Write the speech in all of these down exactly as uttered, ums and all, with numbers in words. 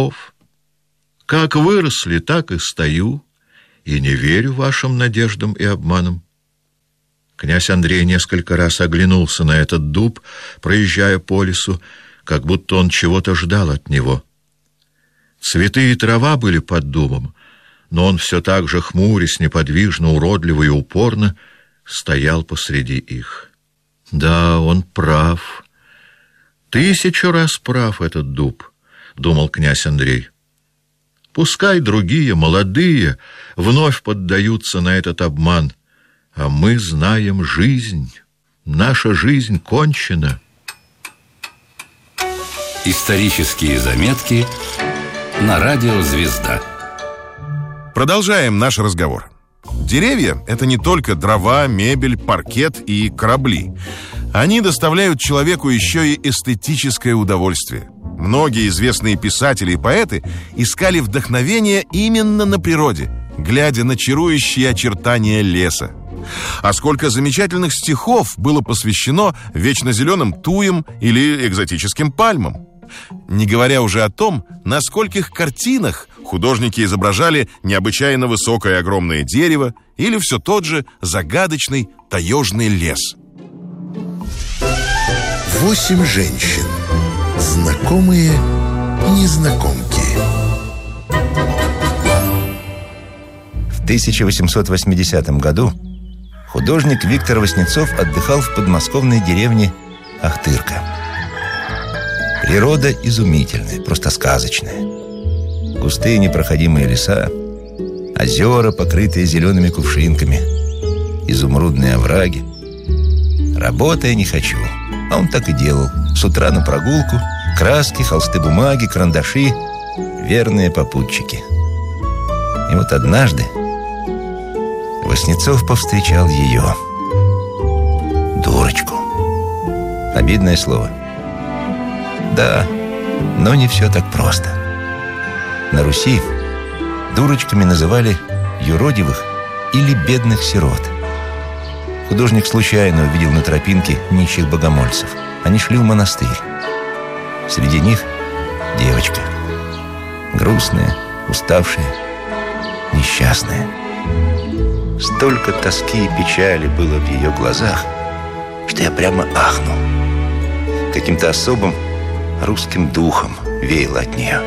веков. Как выросли, так и стою, и не верю вашим надеждам и обманам». Князь Андрей несколько раз оглянулся на этот дуб, проезжая по лесу, как будто он чего-то ждал от него. Цветы и трава были под дубом, но он все так же, хмурясь, неподвижно, уродливо и упорно, стоял посреди их. Да, он прав. Тысячу раз прав этот дуб, думал князь Андрей. Пускай другие, молодые, вновь поддаются на этот обман, а мы знаем жизнь. Наша жизнь кончена. Исторические заметки на радио «Звезда». Продолжаем наш разговор. Деревья — это не только дрова, мебель, паркет и корабли. Они доставляют человеку еще и эстетическое удовольствие. Многие известные писатели и поэты искали вдохновение именно на природе, глядя на чарующие очертания леса. А сколько замечательных стихов было посвящено вечно зеленым туям или экзотическим пальмам. Не говоря уже о том, на скольких картинах художники изображали необычайно высокое и огромное дерево или все тот же загадочный таежный лес. Восемь женщин. Знакомые незнакомки. В тысяча восемьсот восьмидесятом году художник Виктор Васнецов отдыхал в подмосковной деревне Ахтырка. Природа изумительная, просто сказочная. Густые непроходимые леса, озера, покрытые зелеными кувшинками, изумрудные овраги. Работая не хочу, а он так и делал. С утра на прогулку, краски, холсты бумаги, карандаши, верные попутчики. И вот однажды Васнецов повстречал ее. Дурочку. Обидное слово. Да, но не все так просто. На Руси дурочками называли юродивых или бедных сирот. Художник случайно увидел на тропинке нищих богомольцев. Они шли в монастырь. Среди них девочка. Грустная, уставшая, несчастная. Столько тоски и печали было в ее глазах, что я прямо ахнул. Каким-то особым русским духом веяло от нее.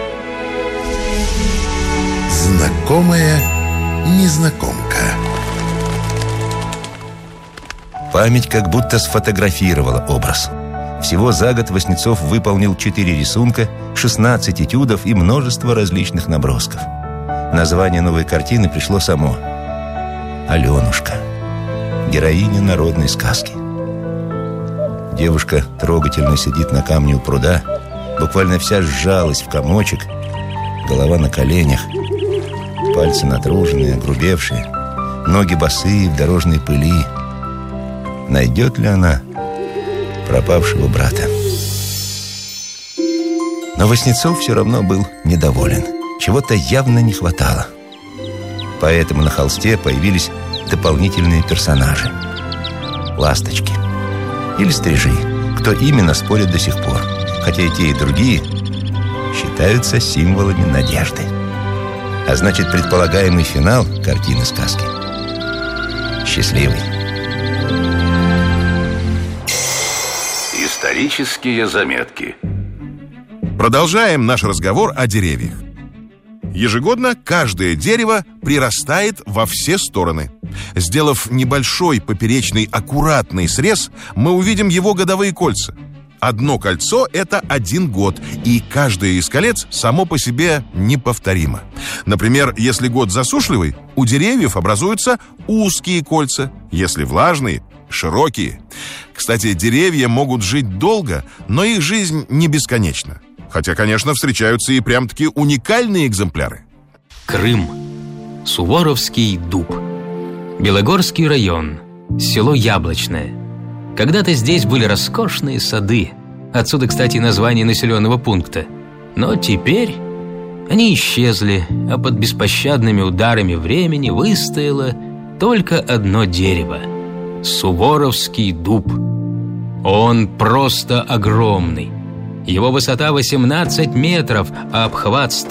Знакомая незнакомка. Память как будто сфотографировала образ. Всего за год Васнецов выполнил четыре рисунка, шестнадцать этюдов и множество различных набросков. Название новой картины пришло само. «Аленушка», героиня народной сказки. Девушка трогательно сидит на камне у пруда, буквально вся сжалась в комочек, голова на коленях, пальцы натруженные, огрубевшие, ноги босые в дорожной пыли. Найдет ли она пропавшего брата? Но Васнецов все равно был недоволен. Чего-то явно не хватало. Поэтому на холсте появились дополнительные персонажи. Ласточки или стрижи. Кто именно, спорят до сих пор. Хотя и те, и другие считаются символами надежды. А значит, предполагаемый финал картины сказки счастливый. Исторические заметки. Продолжаем наш разговор о деревьях. Ежегодно каждое дерево прирастает во все стороны. Сделав небольшой поперечный аккуратный срез, мы увидим его годовые кольца. Одно кольцо – это один год, и каждое из колец само по себе неповторимо. Например, если год засушливый, у деревьев образуются узкие кольца, если влажные – широкие. Кстати, деревья могут жить долго, но их жизнь не бесконечна. Хотя, конечно, встречаются и прям-таки уникальные экземпляры. Крым. Суворовский дуб. Белогорский район. Село Яблочное. Когда-то здесь были роскошные сады. Отсюда, кстати, название населенного пункта. Но теперь они исчезли, а под беспощадными ударами времени выстояло только одно дерево – Суворовский дуб. Он просто огромный. Его высота восемнадцать метров, а обхват